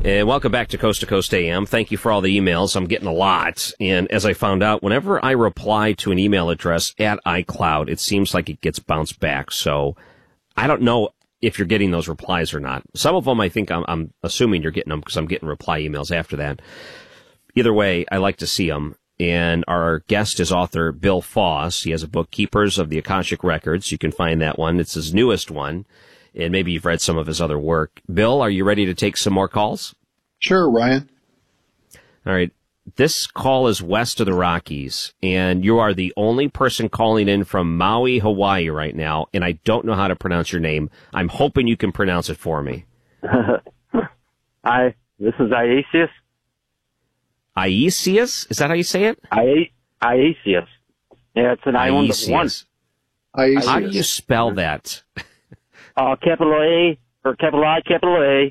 And welcome back to Coast AM. Thank you for all the emails. I'm getting a lot. And as I found out, whenever I reply to an email address at iCloud, it seems like it gets bounced back. So I don't know if you're getting those replies or not. Some of them I think I'm assuming you're getting them because I'm getting reply emails after that. Either way, I like to see them. And our guest is author Bill Foss. He has a book, Keepers of the Akashic Records. You can find that one. It's his newest one. And maybe you've read some of his other work. Bill, are you ready to take some more calls? Sure, Ryan. All right. This call is west of the Rockies, and you are the only person calling in from Maui, Hawaii right now, and I don't know how to pronounce your name. I'm hoping you can pronounce it for me. Hi, this is Iasius. Iasius? Is that how you say it? Iasius. Yeah, it's an island of one. Iasius. How do you spell that? Capital A, or capital I, capital A,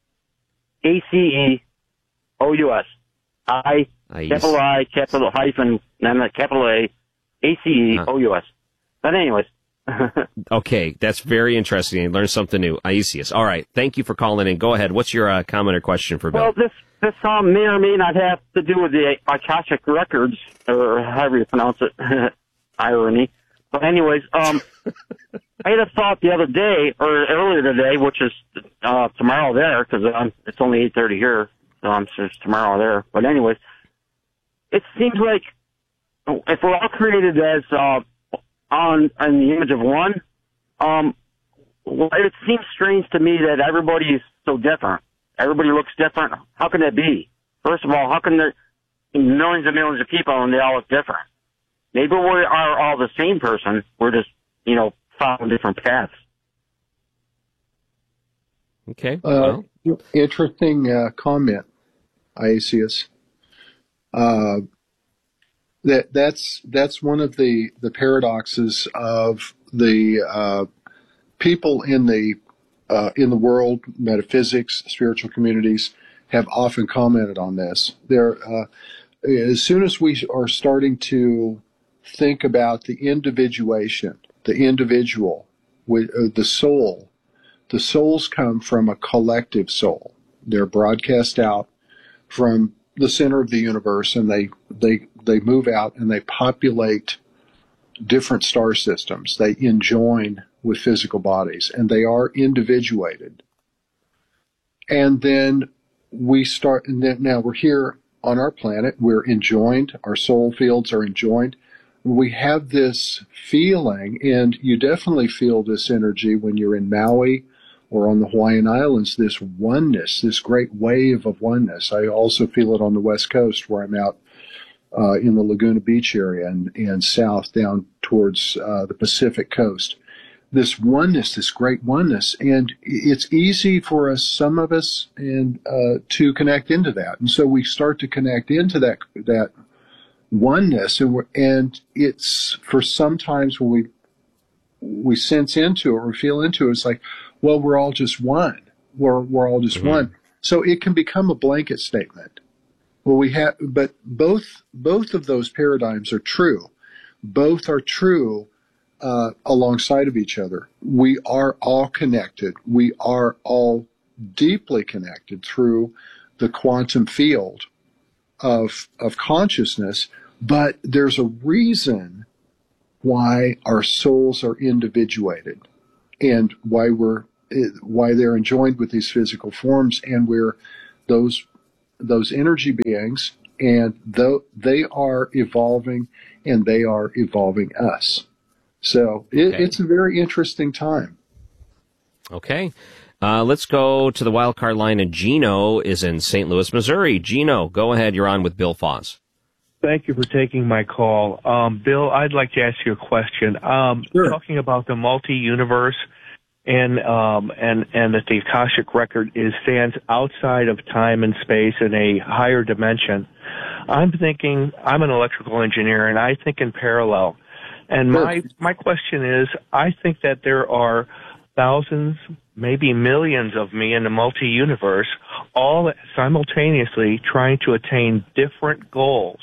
ACEOUS. Capital I, capital hyphen, and then capital A, ACEOUS. But anyways. Okay, that's very interesting. You learned something new. Iasius. All right, thank you for calling in. Go ahead. What's your comment or question for Bill? Well, this may or may not have to do with the Akashic Records, or however you pronounce it. Irony. But anyways, I had a thought the other day, or earlier today, which is tomorrow there, because it's only 8:30 here, so I'm sure it's tomorrow there. But anyways, it seems like if we're all created as in the image of one, it seems strange to me that everybody is so different. Everybody looks different. How can that be? First of all, how can there be millions and millions of people and they all look different? Maybe we are all the same person. We're just, following different paths. Okay. Well. Interesting comment, Iasius. That's one of the paradoxes of the people in the world, metaphysics, spiritual communities, have often commented on this. As soon as we are starting to think about the individuation, the individual, with the soul, the souls come from a collective soul. They're broadcast out from the center of the universe, and they move out and they populate different star systems. They enjoin with physical bodies, and they are individuated. And then now we're here on our planet. We're enjoined. Our soul fields are enjoined. We have this feeling, and you definitely feel this energy when you're in Maui or on the Hawaiian Islands, this oneness, this great wave of oneness. I also feel it on the West Coast where I'm out in the Laguna Beach area and south down towards the Pacific coast. This oneness, this great oneness, and it's easy for us, some of us, and to connect into that. And so we start to connect into that oneness, and it's for sometimes when we sense into it or feel into it, it's like, well, we're all just one. We're all just one. So it can become a blanket statement. Well, but both of those paradigms are true. Both are true alongside of each other. We are all connected. We are all deeply connected through the quantum field of consciousness. But there's a reason why our souls are individuated, and why they're enjoined with these physical forms, and we're those energy beings, and they are evolving, and they are evolving us. So it's a very interesting time. Okay. Let's go to the wild card line, and Gino is in St. Louis, Missouri. Gino, go ahead. You're on with Bill Foss. Thank you for taking my call. Bill, I'd like to ask you a question. Sure. Talking about the multi-universe and that the Akashic Record stands outside of time and space in a higher dimension. I'm an electrical engineer, and I think in parallel. And my question is, I think that there are thousands, maybe millions of me in the multi-universe, all simultaneously trying to attain different goals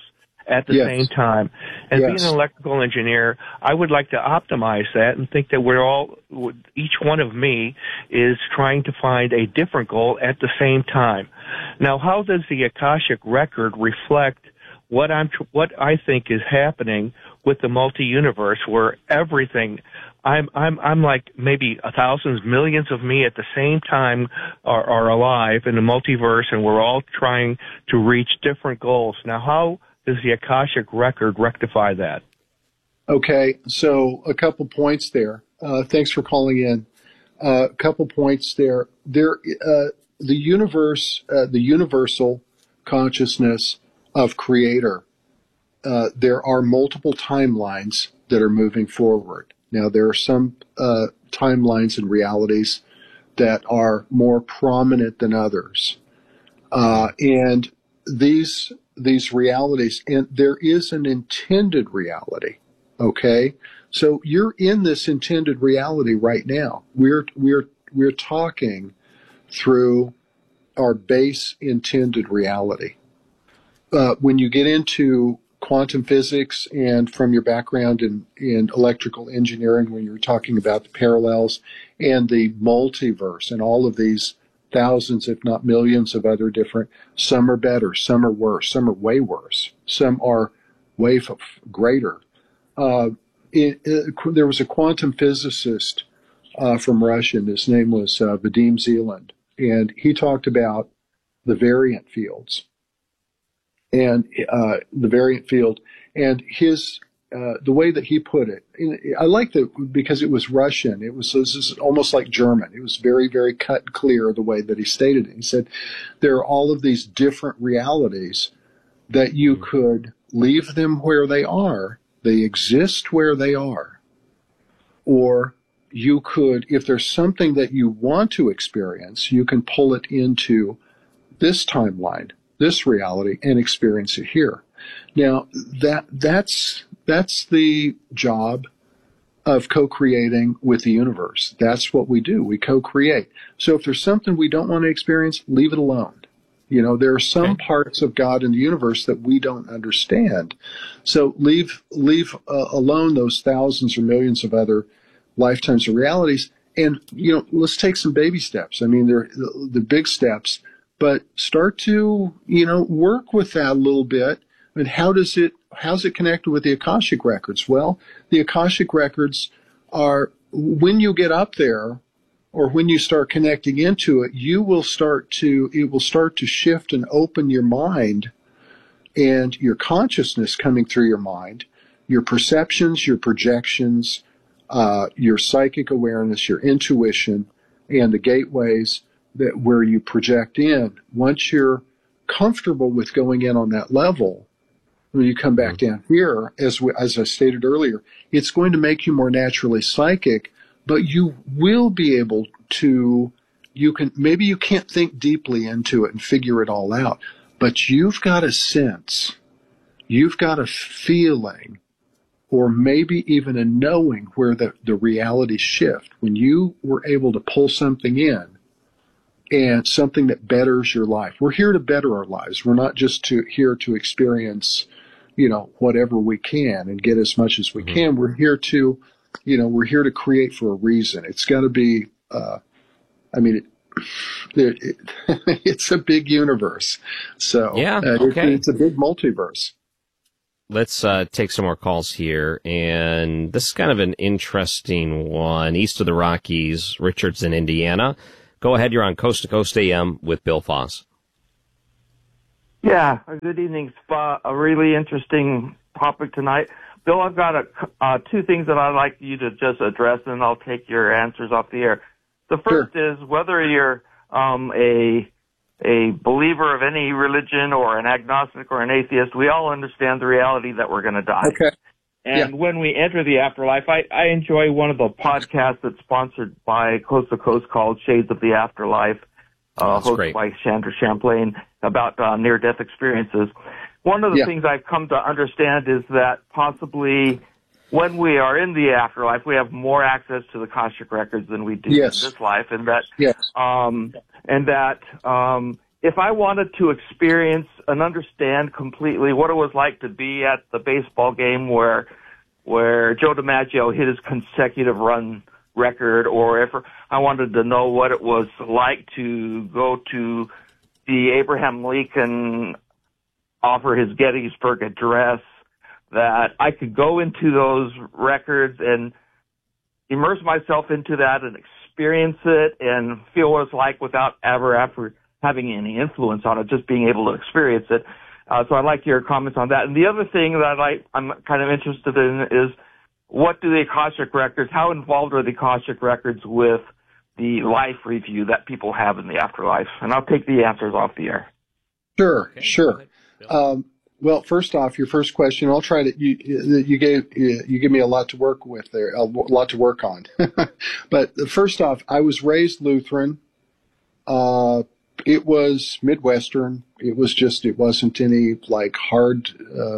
at the Yes. same time. And Yes. being an electrical engineer, I would like to optimize that and think that each one of me is trying to find a different goal at the same time. Now, how does the Akashic record reflect what I think is happening with the multi-universe, where everything, I'm like maybe thousands, millions of me at the same time are alive in the multiverse, and we're all trying to reach different goals. Now, how does the Akashic record rectify that? Okay, so a couple points there. Thanks for calling in. A couple points there. The universe, the universal consciousness of Creator. There are multiple timelines that are moving forward. Now, there are some timelines and realities that are more prominent than others, and these realities, and there is an intended reality. Okay, so you're in this intended reality right now. We're talking through our base intended reality. When you get into quantum physics and from your background in electrical engineering, when you're talking about the parallels and the multiverse and all of these thousands, if not millions of other different, some are better, some are worse, some are way worse, some are way greater. There was a quantum physicist from Russia, and his name was Vadim Zeland, and he talked about the variant fields. And the variant field, and his the way that he put it, I like that because it was Russian. This is almost like German. It was very, very cut and clear the way that he stated it. He said there are all of these different realities that you could leave them where they are. They exist where they are, or you could, if there's something that you want to experience, you can pull it into this timeline, this reality, and experience it here. Now, that's the job of co-creating with the universe. That's what we do. We co-create. So if there's something we don't want to experience, leave it alone. You know, there are some parts of God in the universe that we don't understand. So leave alone those thousands or millions of other lifetimes of realities. And, you know, let's take some baby steps. I mean, they're the big steps. But start to, you know, work with that a little bit. And how's it connected with the Akashic records? Well, the Akashic records are, when you get up there, or when you start connecting into it, it will start to shift and open your mind and your consciousness coming through your mind, your perceptions, your projections, your psychic awareness, your intuition, and the gateways where you project in. Once you're comfortable with going in on that level, when you come back down here, as I stated earlier, it's going to make you more naturally psychic, but you will be able to, maybe you can't think deeply into it and figure it all out, but you've got a sense, you've got a feeling, or maybe even a knowing where the realities shift. When you were able to pull something in, and something that betters your life. We're here to better our lives. We're not just here to experience, you know, whatever we can and get as much as we can. We're here to, you know, we're here to create for a reason. It's got to be, it's a big universe. So yeah, okay. It's a big multiverse. Let's take some more calls here. And this is kind of an interesting one. East of the Rockies, Richard's in Indiana. Go ahead, you're on Coast to Coast AM with Bill Foss. Yeah, good evening, Spa. A really interesting topic tonight. Bill, I've got two things that I'd like you to just address, and I'll take your answers off the air. The first is whether you're a believer of any religion or an agnostic or an atheist, we all understand the reality that we're going to die. Okay. And when we enter the afterlife, I enjoy one of the podcasts that's sponsored by Coast to Coast called Shades of the Afterlife, hosted by Chandra Champlain, about near-death experiences. One of the things I've come to understand is that possibly when we are in the afterlife, we have more access to the Akashic records than we do in this life, and that if I wanted to experience and understand completely what it was like to be at the baseball game where Joe DiMaggio hit his consecutive run record, or if I wanted to know what it was like to go to the Abraham Lincoln offer his Gettysburg Address, that I could go into those records and immerse myself into that and experience it and feel what it's like without ever having any influence on it, just being able to experience it. So I'd like your comments on that. And the other thing that I'm kind of interested in is, what do the Akashic Records, how involved are the Akashic Records with the life review that people have in the afterlife? And I'll take the answers off the air. Sure, okay, sure. Well, first off, your first question, I'll try to, you give me a lot to work with there, a lot to work on. But first off, I was raised Lutheran. It was Midwestern. It wasn't any like hard,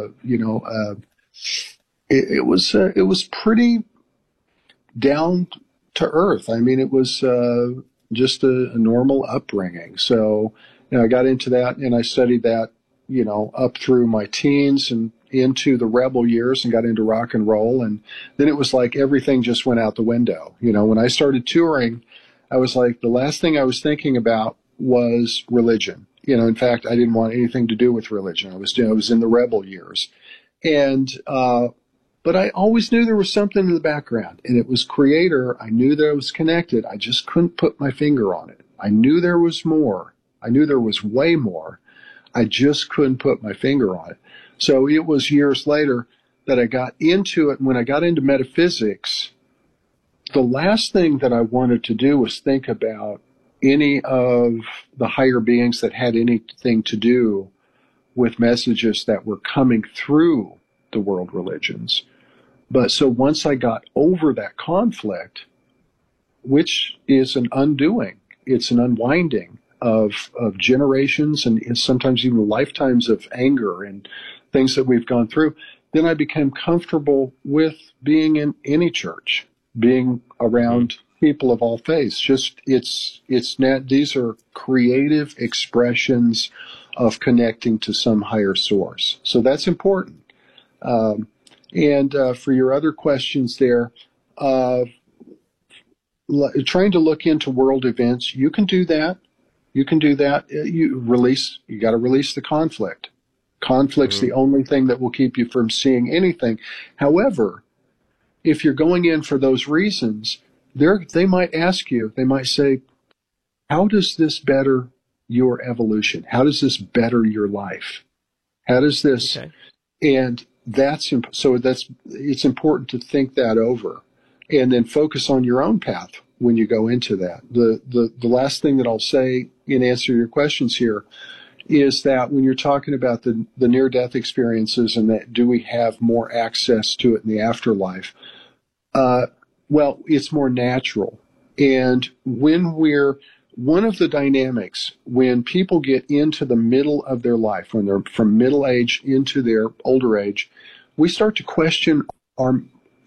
it was pretty down to earth. I mean, it was, just a normal upbringing. So, I got into that and I studied that, up through my teens and into the rebel years and got into rock and roll. And then it was like everything just went out the window. When I started touring, I was like, the last thing I was thinking about was religion. In fact, I didn't want anything to do with religion. I was in the rebel years. And, but I always knew there was something in the background, and it was Creator. I knew that it was connected. I just couldn't put my finger on it. I knew there was more. I knew there was way more. I just couldn't put my finger on it. So it was years later that I got into it. When I got into metaphysics, the last thing that I wanted to do was think about any of the higher beings that had anything to do with messages that were coming through the world religions. But so once I got over that conflict, which is an undoing, it's an unwinding of generations and sometimes even lifetimes of anger and things that we've gone through, then I became comfortable with being in any church, being around people of all faiths. These are creative expressions of connecting to some higher source. So that's important. And for your other questions there, trying to look into world events, you can do that. You got to release the conflict. Conflict's the only thing that will keep you from seeing anything. However, if you're going in for those reasons, they might ask you, they might say, how does this better your evolution? How does this better your life? How does this, and it's important to think that over and then focus on your own path when you go into that. The last thing that I'll say in answer to your questions here is that when you're talking about the near-death experiences and that do we have more access to it in the afterlife, well, it's more natural. And one of the dynamics, when people get into the middle of their life, when they're from middle age into their older age, we start to question our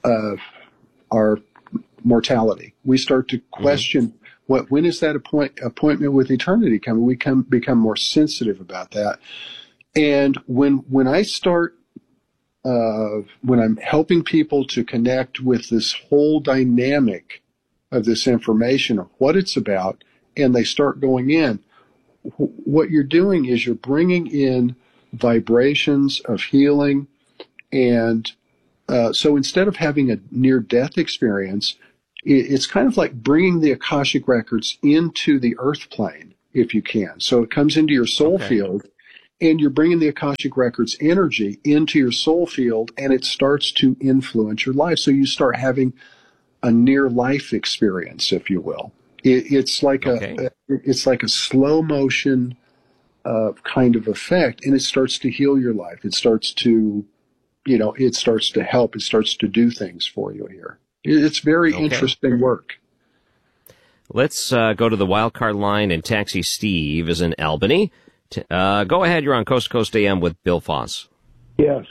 mortality. We start to question when is that appointment with eternity coming? We become more sensitive about that. And when I start, when I'm helping people to connect with this whole dynamic of this information of what it's about, and they start going in, what you're doing is you're bringing in vibrations of healing. And so instead of having a near-death experience, it's kind of like bringing the Akashic Records into the earth plane, if you can. So it comes into your soul field, and you're bringing the Akashic Records energy into your soul field, and it starts to influence your life. So you start having a near-life experience, if you will. It's like a slow motion kind of effect, and it starts to heal your life. It starts to, it starts to help. It starts to do things for you here. It's very interesting work. Let's go to the wild card line, and Taxi Steve is in Albany. Go ahead. You're on Coast to Coast AM with Bill Foss. Yes,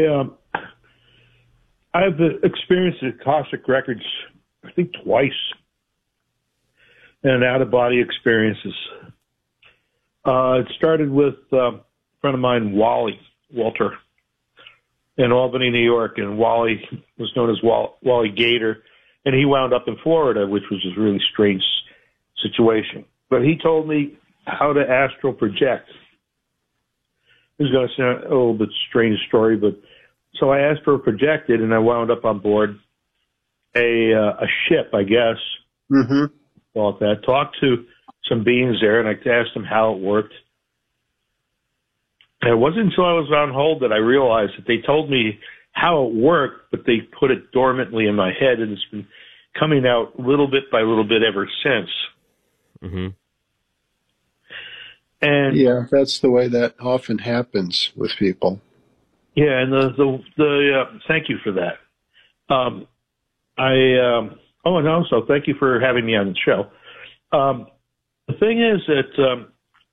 I've experienced the Akashic Records, I think, twice, and out-of-body experiences. It started with a friend of mine, Walter, in Albany, New York, and Wally was known as Wally Gator, and he wound up in Florida, which was a really strange situation. But he told me how to astral project. This is going to sound a little bit strange story, but so I astral projected, and I wound up on board a ship, I guess. Mm-hmm. Call it that. Talked to some beings there, and I asked them how it worked. And it wasn't until I was on hold that I realized that they told me how it worked, but they put it dormantly in my head, and it's been coming out little bit by little bit ever since. Mm-hmm. And yeah, that's the way that often happens with people. Yeah, and the thank you for that. And also thank you for having me on the show. The thing is that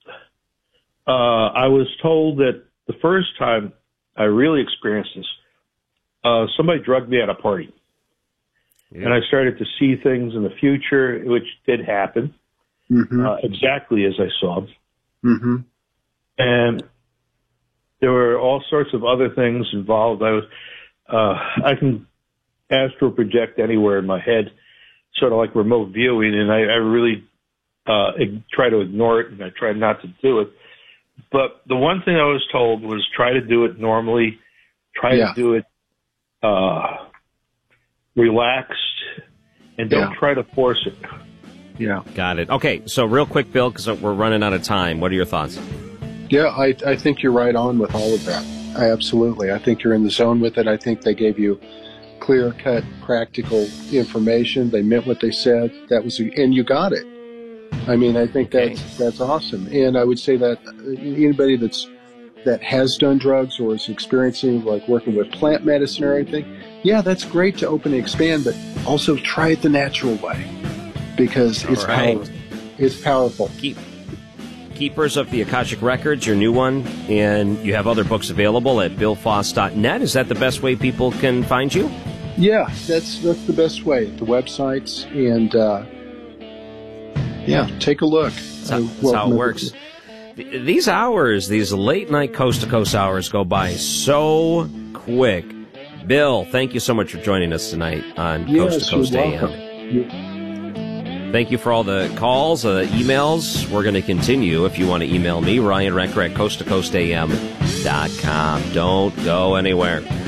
I was told that the first time I really experienced this, somebody drugged me at a party. Yeah. And I started to see things in the future, which did happen, exactly as I saw them. Mm-hmm. And there were all sorts of other things involved. I can astral project anywhere in my head, sort of like remote viewing, and I really try to ignore it, and I try not to do it. But the one thing I was told was try to do it normally, try to do it relaxed, and don't try to force it. Yeah. Got it. Okay, so real quick, Bill, because we're running out of time. What are your thoughts? Yeah, I think you're right on with all of that. Absolutely. I think you're in the zone with it. I think they gave you clear-cut, practical information. They meant what they said. And you got it. I mean, I think that's awesome. And I would say that anybody that has done drugs or is experiencing, like working with plant medicine or anything, yeah, that's great to open and expand, but also try it the natural way because it's powerful. It's powerful. Keepers of the Akashic Records, your new one, and you have other books available at billfoss.net. Is that the best way people can find you? Yeah, that's the best way. The websites, and take a look. That's how it works. These hours, these late night coast to coast hours, go by so quick. Bill, thank you so much for joining us tonight on Coast to Coast AM. Thank you for all the calls, emails. We're going to continue. If you want to email me, Ryan Wrecker at coasttocoastam.com. Don't go anywhere.